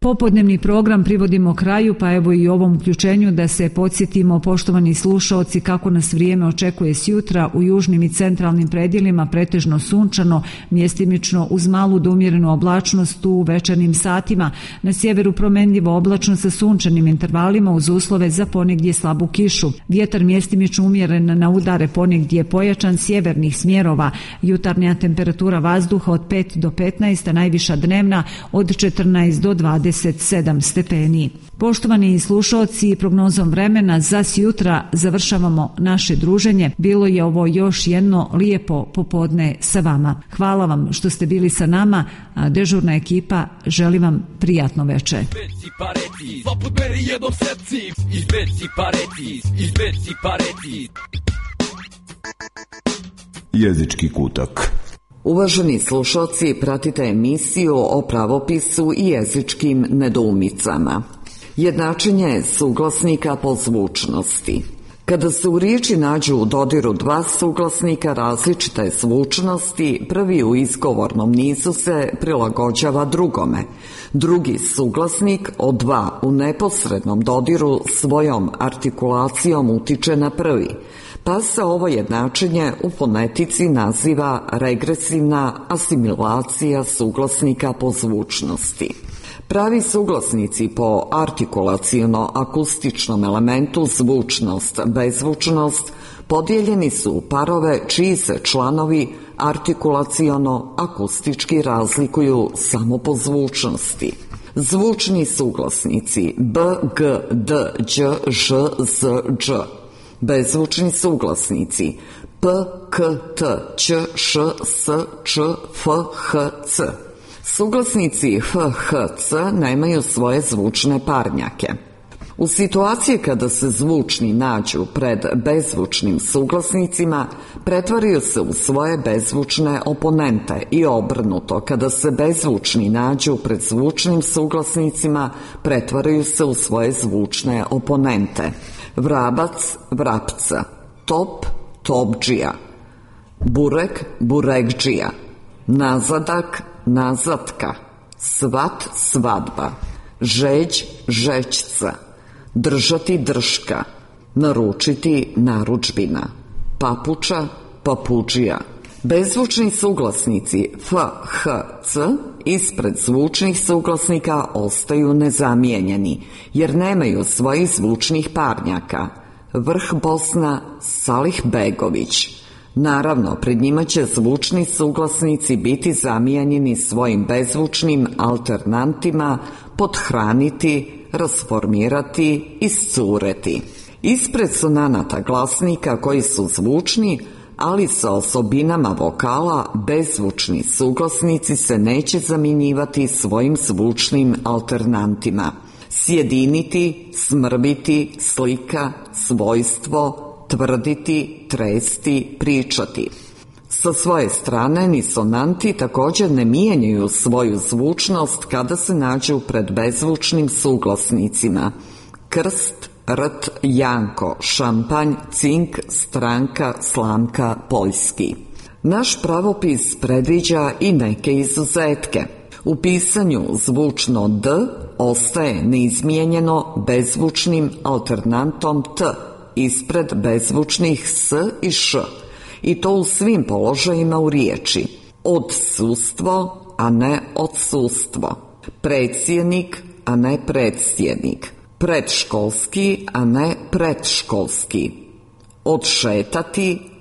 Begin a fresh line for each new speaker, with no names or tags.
Popodnevni program privodimo kraju, pa evo i u ovom uključenju da se podsjetimo, poštovani slušaoci, kako nas vrijeme očekuje sjutra. U južnim i centralnim predjelima pretežno sunčano, mjestimično uz malu do umjerenu oblačnost u večernjim satima. Na sjeveru promenljivo oblačno sa sunčanim intervalima uz uslove za ponegdje slabu kišu. Vjetar mjestimično umjeren na udare, ponegdje pojačan sjevernih smjerova. Jutarnja temperatura vazduha od 5 do 15, a najviša dnevna od 14 do 27 stepeni. Poštovani slušaoci, prognozom vremena za sjutra završavamo naše druženje. Bilo je ovo još jedno lijepo popodne sa vama. Hvala vam što ste bili sa nama, a dežurna ekipa želi vam prijatno večer.
Jezički kutak.
Uvaženi slušalci, pratite emisiju o pravopisu i jezičkim nedoumicama. Jednačenje suglasnika po zvučnosti. Kada se u riječi nađu u dodiru dva suglasnika različite zvučnosti, prvi u izgovornom nizu se prilagođava drugome. Drugi suglasnik od dva u neposrednom dodiru svojom artikulacijom utiče na prvi, pa se ovo jednačenje u fonetici naziva regresivna asimilacija suglasnika po zvučnosti. Pravi suglasnici po artikulaciono-akustičnom elementu zvučnost, bezzvučnost podijeljeni su u parove čiji se članovi artikulaciono-akustički razlikuju samo po zvučnosti. Zvučni suglasnici b, g, d, đ, ž, z, dž. Bezzvučni suglasnici p, k, t, ć, š, s, č, f, h, c. Suglasnici f, h, c nemaju svoje zvučne parnjake. U situaciji kada se zvučni nađu pred bezzvučnim suglasnicima, pretvaraju se u svoje bezzvučne oponente i obrnuto, kada se bezzvučni nađu pred zvučnim suglasnicima, pretvaraju se u svoje zvučne oponente. Vrabac, vrapca, top, topdžija, burek, burekdžija, nazadak, nazatka, svat, svadba, žeđ, žećca, držati, drška, naručiti, narudžbina, papuča, papuđija. Bezzvučni suglasnici f, h, c ispred zvučnih suglasnika ostaju nezamijenjeni, jer nemaju svojih zvučnih parnjaka. Vrh Bosna, Salih Begović. Naravno, pred njima će zvučni suglasnici biti zamijenjeni svojim bezzvučnim alternantima, pothraniti, rasformirati, iscureti. Ispred sonanata glasnika koji su zvučni, ali sa osobinama vokala, bezzvučni suglasnici se neće zamjenjivati svojim zvučnim alternantima. Sjediniti, smrviti, slika, svojstvo, tvrditi, tresti, pričati. Sa svoje strane nisonanti također ne mijenjaju svoju zvučnost kada se nađu pred bezzvučnim suglasnicima. Krst, rt, janko, šampanj, cink, stranka, slamka, poljski. Naš pravopis predviđa i neke izuzetke. U pisanju zvučno d ostaje neizmijenjeno bezzvučnim alternantom t ispred bezzvučnih s i š, i to u svim položajima u riječi. Odsustvo, a ne odsustvo. Predsjednik, a ne predsjednik. Predškolski, a ne predškolski. Odšetati,